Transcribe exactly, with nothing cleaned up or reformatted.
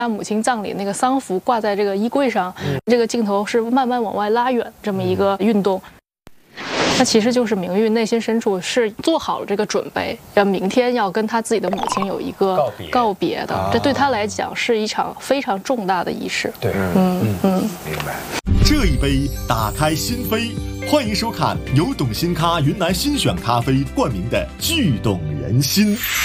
他母亲葬礼那个丧服挂在这个衣柜上，嗯、这个镜头是慢慢往外拉远，这么一个运动。那其实就是明玉内心深处是做好了这个准备，要明天要跟他自己的母亲有一个告别告别的，啊、这对他来讲是一场非常重大的仪式。 对， 嗯嗯，嗯明白。 这一杯打开心扉，欢迎收看由董新咖云南新选咖啡冠名的《聚动人心》。